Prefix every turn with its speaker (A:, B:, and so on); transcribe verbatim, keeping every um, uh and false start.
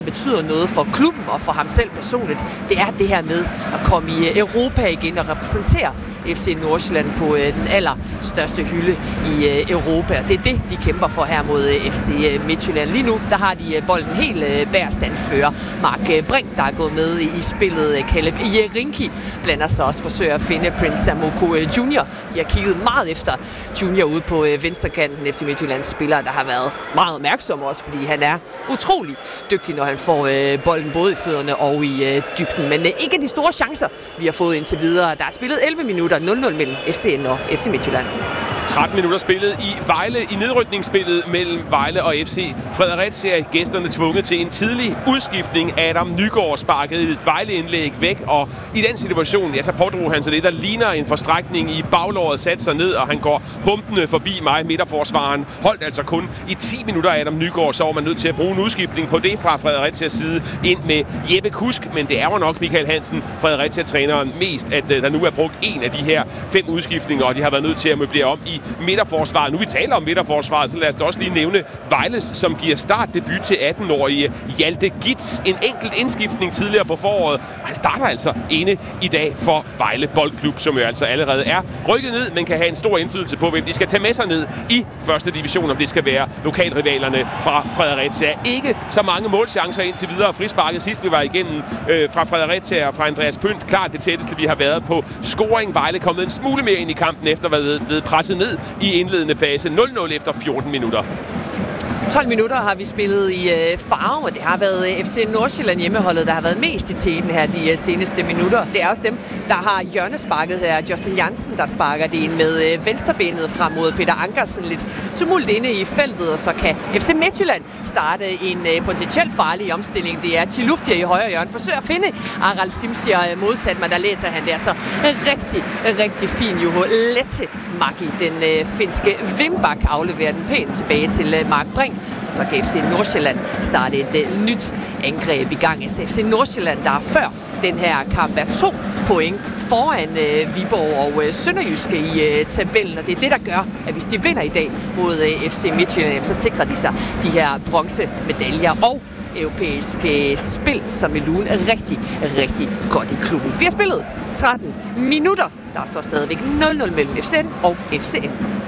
A: betyder noget for klubben og for ham selv personligt, det er det her med at komme i Europa igen og repræsentere F C Nordsjælland på øh, den allerstørste hylde i øh, Europa. Det er det, de kæmper for her mod øh, F C Midtjylland. Lige nu, der har de øh, bolden helt øh, bærst anfører. Mark øh, Brink, der er gået med i, i spillet. Øh, Caleb Jerinki blander sig også, forsøger at finde Prince Samoko øh, junior De har kigget meget efter Junior ude på øh, venstrekanten. F C Midtjyllands spillere, der har været meget opmærksomme også, fordi han er utrolig dygtig, når han får øh, bolden både i fødderne og i øh, dybden. Men øh, ikke de store chancer, vi har fået indtil videre. Der er spillet elleve minutter nul nul mellem F C N og F C Midtjylland.
B: tretten minutter spillet i Vejle i nedrykningsspillet mellem Vejle og F C Fredericia. Gæsterne tvunget til en tidlig udskiftning. Adam Nygaard sparkede et Vejle-indlæg væk, og i den situation, ja, så pådrog han sig det, der ligner en forstrækning i baglåret, satte sig ned, og han går humpende forbi mig. Midterforsvaren holdt altså kun i ti minutter. Adam Nygaard, så var man nødt til at bruge en udskiftning på det fra Fredericias side ind med Jeppe Kusk, men det er jo nok Michael Hansen, Fredericia-træneren, mest, at der nu er brugt en af de her fem udskiftninger, og de har været nødt til at møblere om i midterforsvaret. Nu vi taler om midterforsvaret, så lad os da også lige nævne Vejles, som giver startdebut til atten-årige Hjalte Gitz. En enkelt indskiftning tidligere på foråret. Han starter altså inde i dag for Vejle Boldklub, som jo altså allerede er rykket ned, men kan have en stor indflydelse på, hvem de skal tage med sig ned i første division, om det skal være lokalrivalerne fra Fredericia. Ikke så mange målchancer indtil videre. Frisparket sidst vi var igennem øh, fra Fredericia og fra Andreas Pønt. Klart det tætteste, vi har været på scoring. Vejle kommet en smule mere ind i kampen efter at være blevet presset ned i indledende fase. nul nul efter fjorten minutter.
A: tolv minutter har vi spillet i øh, farve, og det har været øh, F C Nordsjælland hjemmeholdet, der har været mest i teten her de øh, seneste minutter. Det er også dem, der har hjørnesparket her. Justin Jansen, der sparker det ind med øh, venstrebenet frem mod Peter Ankersen. Lidt tumult inde i feltet, og så kan F C Midtjylland starte en øh, potentielt farlig omstilling. Det er Chilufya i højre hjørne. Forsøger at finde Aral Simsier øh, modsat, men der læser han der. Så rigtig, rigtig fin Juho Lette Maki, den øh, finske Wimbak, afleverer den pænt tilbage til øh, Mark Brink. Og så kan F C Nordsjælland starte et uh, nyt angreb i gang. Altså F C Nordsjælland, der før den her kamp er to point foran uh, Viborg og uh, Sønderjyske i uh, tabellen. Og det er det, der gør, at hvis de vinder i dag mod uh, F C Midtjylland, så sikrer de sig de her bronzemedaljer og europæiske spil, som vil lune rigtig, rigtig godt i klubben. Vi har spillet tretten minutter. Der står stadigvæk nul nul mellem F C N og F C N.